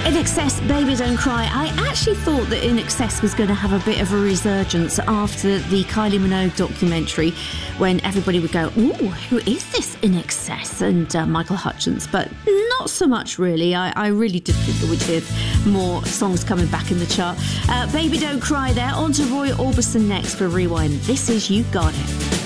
INXS, Baby Don't Cry. I actually thought that INXS was going to have a bit of a resurgence after the Kylie Minogue documentary, when everybody would go, ooh, who is this INXS? And Michael Hutchence. But not so much, really. I really did think that we'd hear more songs coming back in the chart. Baby Don't Cry there. On to Roy Orbison next for Rewind. This is You Got It.